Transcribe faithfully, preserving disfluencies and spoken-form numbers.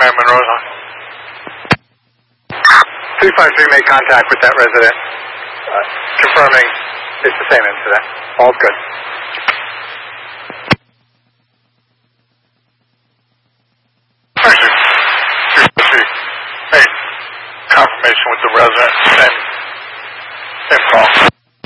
Mayor Monroe. three five three made contact with that resident, uh, confirming it's the same incident. All's good. Made confirmation with the resident, same, same call.